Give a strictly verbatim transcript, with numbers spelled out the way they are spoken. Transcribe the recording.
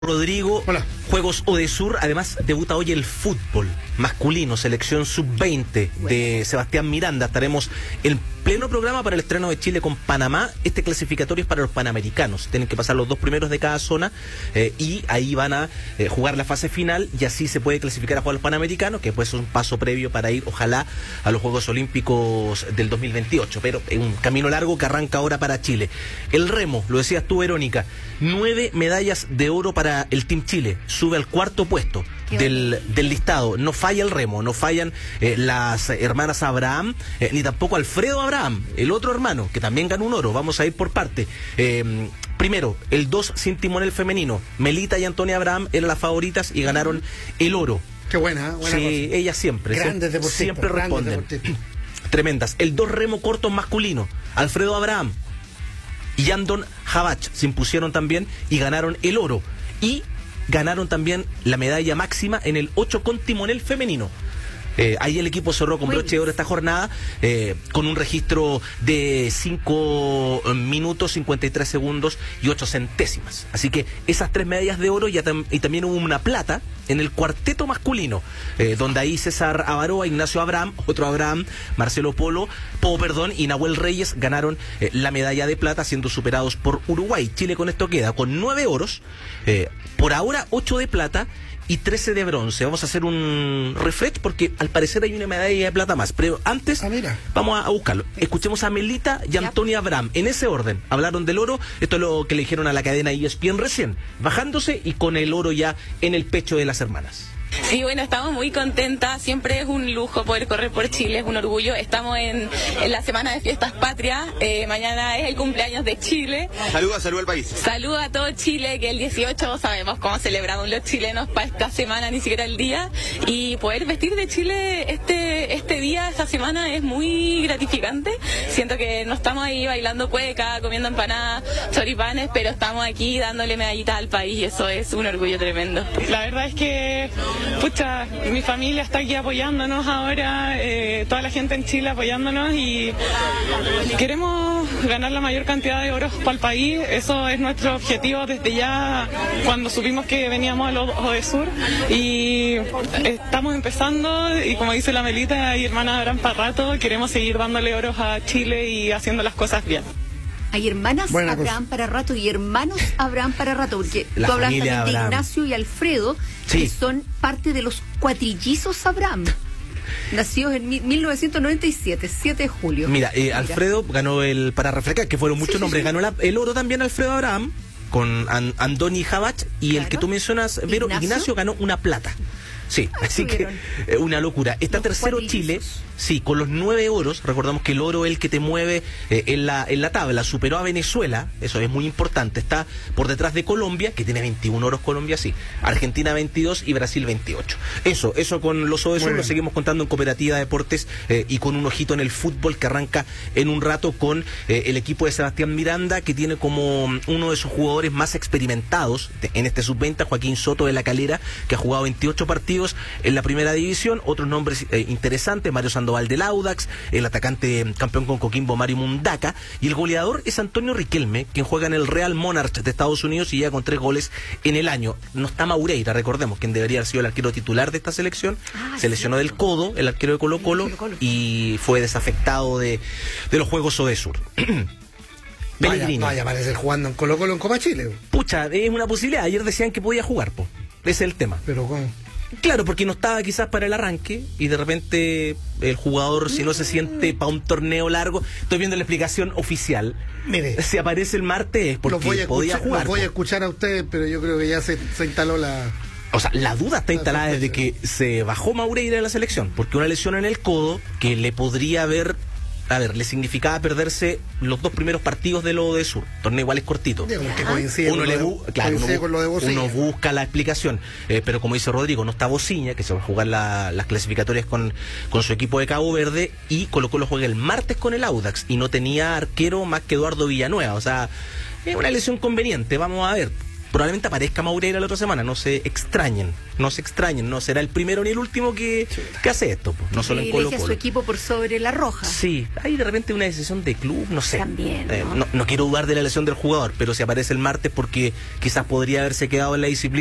Rodrigo, Hola. Juegos Odesur, además debuta hoy el fútbol masculino, selección sub veinte de Sebastián Miranda. Estaremos en pleno programa para el estreno de Chile con Panamá. Este clasificatorio es para los panamericanos, tienen que pasar los dos primeros de cada zona eh, y ahí van a eh, jugar la fase final y así se puede clasificar a jugar los panamericanos, que pues es un paso previo para ir, ojalá, a los Juegos Olímpicos del dos mil veintiocho, pero es un camino largo que arranca ahora para Chile. El remo, lo decías tú, Verónica, nueve medallas de oro para el Team Chile, sube al cuarto puesto del, del listado. No falla el remo, no fallan eh, las hermanas Abraham, eh, ni tampoco Alfredo Abraham, el otro hermano, que también ganó un oro. Vamos a ir por parte. Eh, primero, el dos sin timonel femenino. Melita y Antonia Abraham eran las favoritas y ganaron el oro. Qué buena, ¿eh? Buena sí, cosa. Ellas siempre, Grandes deportistas, siempre responden. grandes deportistas. Tremendas. El dos remo corto masculino. Alfredo Abraham y Yandon Javach se impusieron también y ganaron el oro. Y ganaron también la medalla máxima en el ocho con timonel femenino. Eh, ahí el equipo cerró con broche de oro esta jornada eh, con un registro de cinco minutos, cincuenta y tres segundos y ocho centésimas. Así que esas tres medallas de oro y, tam y también hubo una plata en el cuarteto masculino, eh, donde ahí César Avaroa, Ignacio Abraham, otro Abraham, Marcelo Polo, Po, perdón, y Nahuel Reyes ganaron eh, la medalla de plata, siendo superados por Uruguay. Chile con esto queda con nueve oros, eh, por ahora ocho de plata y trece de bronce. Vamos a hacer un refresh porque al parecer hay una medalla de plata más. Pero antes, ah, mira. vamos a, a buscarlo. Escuchemos a Melita y Antonia Abraham. En ese orden, hablaron del oro. Esto es lo que le dijeron a la cadena E S P N recién. Bajándose y con el oro ya en el pecho de las hermanas. Sí, bueno, estamos muy contentas, siempre es un lujo poder correr por Chile, es un orgullo. Estamos en, en la semana de fiestas patrias, eh, mañana es el cumpleaños de Chile. Saluda, saluda al país. Saluda a todo Chile, que el dieciocho sabemos cómo celebramos los chilenos para esta semana, ni siquiera el día. Y poder vestir de Chile este, este día, esta semana, es muy gratificante. Siento que no estamos ahí bailando cueca, comiendo empanadas, choripanes, pero estamos aquí dándole medallitas al país y eso es un orgullo tremendo. La verdad es que pucha, mi familia está aquí apoyándonos ahora, eh, toda la gente en Chile apoyándonos y queremos ganar la mayor cantidad de oros para el país. Eso es nuestro objetivo desde ya cuando supimos que veníamos a los Odesur y estamos empezando y como dice la Melita y hermana Abraham para rato, queremos seguir dándole oros a Chile y haciendo las cosas bien. Hay hermanas Buena Abraham cosa. para rato y hermanos Abraham para rato, porque La tú hablas familia también de Abraham. Ignacio y Alfredo, Sí. que son parte de los cuatrillizos Abraham, nacidos en mi- mil novecientos noventa y siete, siete de julio. Mira, eh, Alfredo ganó el, para refrescar, que fueron muchos Sí, sí, nombres, sí. ganó la- el oro también Alfredo Abraham, con An Andoni Javach, y Claro. el que tú mencionas, Vero, Ignacio. Ignacio, ganó una plata. Sí, Ah, así que estuvieron. eh, una locura. Está Los tercero cuatrillizos. Chile, sí, con los nueve oros. Recordamos que el oro es el que te mueve eh, en, la, en la tabla. Superó a Venezuela, eso es muy importante. Está por detrás de Colombia, que tiene veintiún oros Colombia, sí. Argentina veintidós y Brasil veintiocho. Eso, eso con los Odesur Muy lo bien. seguimos contando en Cooperativa Deportes eh, y con un ojito en el fútbol que arranca en un rato con eh, el equipo de Sebastián Miranda, que tiene como uno de sus jugadores más experimentados de- en este sub veinte, Joaquín Soto de la Calera, que ha jugado veintiocho partidos en la primera división. Otros nombres eh, interesantes: Mario Sandoval del Audax, el atacante eh, campeón con Coquimbo Mario Mundaca, y el goleador es Antonio Riquelme, quien juega en el Real Monarch de Estados Unidos y llega con tres goles en el año. No está Maureira, recordemos, quien debería haber sido el arquero titular de esta selección. Ah, Se lesionó sí. del codo, el arquero de Colo Colo, Colo-Colo. y fue desafectado de, de los Juegos Odesur. Vaya, Pellegrini. vaya, parece jugando en Colo Colo en Copa Chile. Pucha, es una posibilidad. Ayer decían que podía jugar, po. Ese es el tema. Pero ¿cómo? Claro, porque no estaba quizás para el arranque y de repente el jugador, si no se siente para un torneo largo, estoy viendo la explicación oficial. Mire, Si aparece el martes es porque los voy a podía escuchar, jugar. los voy a po. escuchar a ustedes, pero yo creo que ya se, se instaló la... O sea, la duda está La instalada desde que sorpresa. se bajó Maureira de la selección, porque una lesión en el codo que le podría haber, a ver, le significaba perderse los dos primeros partidos de lo Odesur. Torneo igual es cortito. Digamos que coincide, Uno, con, le lo bu- de, claro, uno, coincide bu- con lo de Bocilla. uno busca la explicación, eh, pero como dice Rodrigo, no está Bociña, que se va a jugar la- las clasificatorias con, con su equipo de Cabo Verde, y Colo Colo juega el martes con el Audax, y no tenía arquero más que Eduardo Villanueva. O sea, es una lesión conveniente, vamos a ver. probablemente aparezca Maureira la otra semana, no se extrañen, no se extrañen, no será el primero ni el último que, que hace esto, pues, no solo en Colo Elige a su Colo. equipo por sobre la Roja. Sí, hay de repente una decisión de club, no sé. También, ¿no? Eh, no, no quiero dudar de la elección del jugador, pero si aparece el martes porque quizás podría haberse quedado en la disciplina